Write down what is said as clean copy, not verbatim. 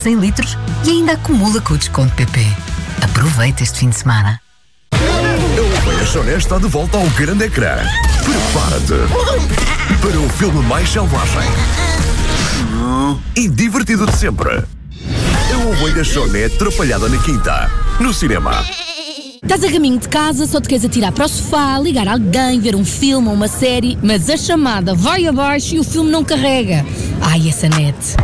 100 litros e ainda acumula com o desconto PP. Aproveita este fim de semana. A Ovelha Choné está de volta ao grande ecrã. Prepara-te para o filme mais selvagem e divertido de sempre. A Ovelha Choné atrapalhada na quinta, no cinema. Estás a caminho de casa, só te queres atirar para o sofá, ligar a alguém, ver um filme ou uma série, mas a chamada vai abaixo e o filme não carrega. Ai, essa net.